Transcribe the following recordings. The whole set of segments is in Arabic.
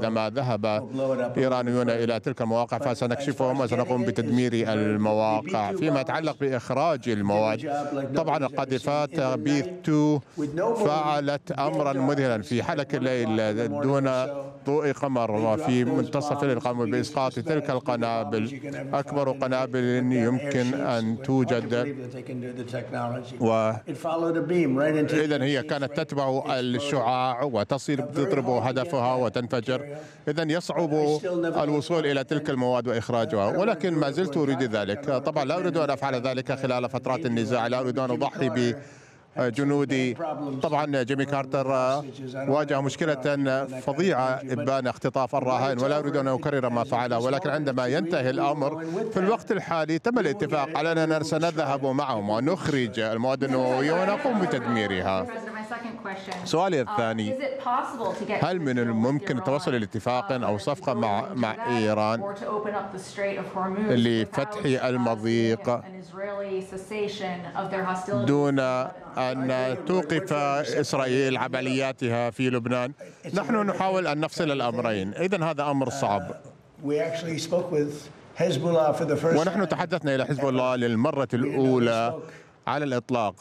إذا ما ذهب إيرانيون إلى تلك المواقع فسنكشفهم وسنقوم بتدمير المواقع. فيما يتعلق بإخراج المواد، طبعا القاذفات بيث 2 فعلت أمرا مذهلا في حلق الليل دون ضوء قمر، وفي منتصف الليل قاموا بإسقاط تلك القنابل، أكبر قنابل يمكن أن توجد، إذن هي كانت تتبع الشعاع وتصل تضرب هدفها وتنفجر. إذن يصعب الوصول إلى تلك المواد وإخراجها، ولكن ما زلت أريد ذلك. طبعا لا أريد أن أفعل ذلك خلال فترات النزاع، لا أريد أن أضحي بجنودي. طبعا جيمي كارتر واجه مشكلة فظيعة إبان اختطاف الرهائن، ولا أريد أن أكرر ما فعله، ولكن عندما ينتهي الأمر في الوقت الحالي تم الاتفاق على أننا سنذهب معهم ونخرج المواد النووية ونقوم بتدميرها. سؤالي الثاني، هل من الممكن التوصل إلى اتفاق أو صفقة مع إيران لفتح المضيق دون أن توقف إسرائيل عملياتها في لبنان؟ نحن نحاول أن نفصل الأمرين، إذن هذا أمر صعب. ونحن تحدثنا إلى حزب الله للمرة الأولى على الإطلاق،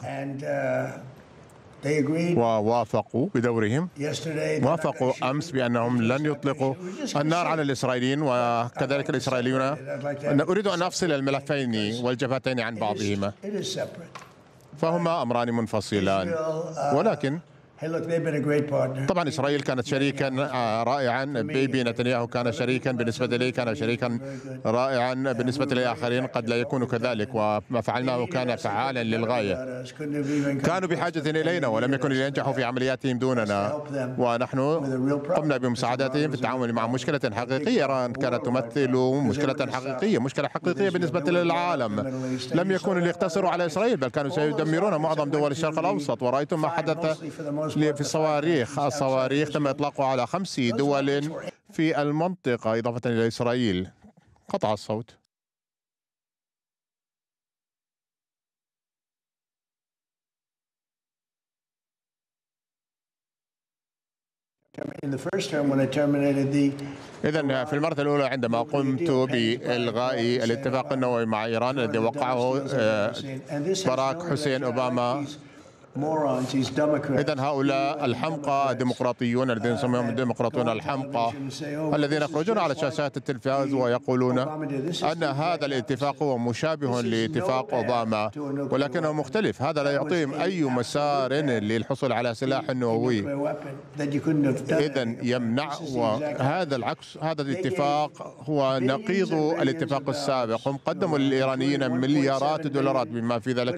ووافقوا بدورهم. وافقوا أمس بأنهم لن يطلقوا النار على الإسرائيليين، وكذلك الإسرائيليون. أريد أن أفصل الملفين والجبهتين عن بعضهما، فهما أمران منفصلان. ولكن طبعا إسرائيل كانت شريكا رائعا، بيبي نتنياهو كان شريكا بالنسبة لي، كان شريكا رائعا بالنسبة لآخرين قد لا يكونوا كذلك، وما فعلناه كان فعالا للغاية. كانوا بحاجة إلينا ولم يكونوا لينجحوا في عملياتهم دوننا، ونحن قمنا بمساعدتهم في التعامل مع مشكلة حقيقية. إيران كانت تمثل مشكلة حقيقية بالنسبة للعالم. لم يكونوا ليقتصروا على إسرائيل، بل كانوا سيدمرون معظم دول الشرق الأوسط. ورأيتم ما حدث في الصواريخ تم إطلاقها على 5 دول في المنطقة إضافة إلى إسرائيل. قطع الصوت. إذن في المرة الأولى عندما قمت بإلغاء الاتفاق النووي مع إيران الذي وقعه باراك حسين أوباما، إذن هؤلاء الحمقى الديمقراطيون الذين نسميهم الديمقراطيون الحمقى الذين يخرجون على شاشات التلفاز ويقولون أن هذا الاتفاق هو مشابه لاتفاق أوباما ولكنه مختلف، هذا لا يعطيهم أي مسار للحصول على سلاح نووي. إذن يمنع، وهذا العكس، هذا الاتفاق هو نقيض الاتفاق السابق. هم قدموا للإيرانيين مليارات الدولارات بما في ذلك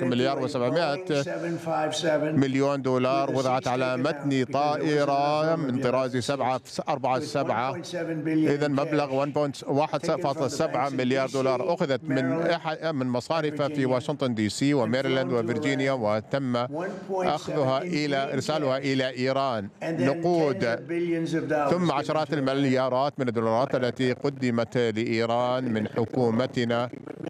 $1.7 مليار وضعت على متن طائرة من طراز 747، إذن مبلغ $1.7 مليار أخذت من مصارف في واشنطن دي سي وميريلاند وفرجينيا، وتم أخذها إرسالها إلى إيران نقود، ثم عشرات المليارات من الدولارات التي قدمت لإيران من حكومتنا.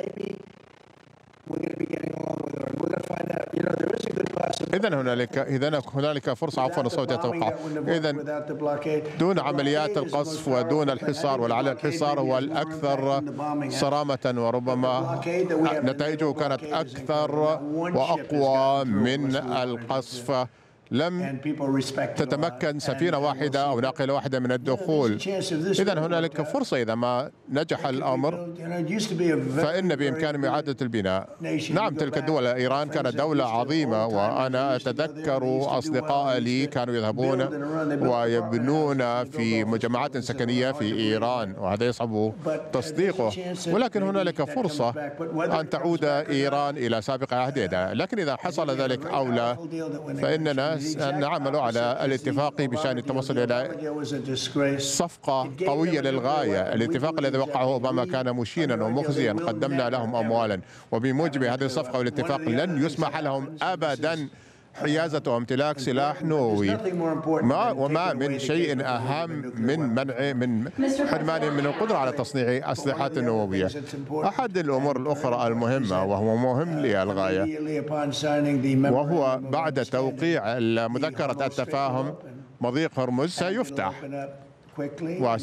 إذن هنالك فرصة. عفوا الصوت يتوقع. إذن دون عمليات القصف ودون الحصار، ولعل الحصار هو الأكثر صرامة، وربما نتائجه كانت أكثر وأقوى من القصف. لم تتمكن سفينة واحدة أو ناقلة واحدة من الدخول. إذن هنالك فرصة، إذا ما نجح الأمر فإن بإمكانهم إعادة البناء. نعم، تلك الدول، إيران كانت دولة عظيمة، وأنا أتذكر أصدقاء لي كانوا يذهبون ويبنون في مجمعات سكنية في إيران، وهذا يصعب تصديقه. ولكن هنالك فرصة أن تعود إيران إلى سابق عهدها، لكن إذا حصل ذلك أو لا فإننا نعمل على الاتفاق بشأن التوصل إلى صفقة قوية للغاية. الاتفاق الذي وقعه أوباما كان مشينا ومخزيا، قدمنا لهم أموالا، وبموجب هذه الصفقة والاتفاق لن يسمح لهم أبدا حيازة وامتلاك سلاح نووي. وما من شيء أهم من حرمانهم من القدرة على تصنيع أسلحة نووية. أحد الأمور الأخرى المهمة، وهو مهم للغاية، وهو بعد توقيع مذكرة التفاهم مضيق هرمز سيفتح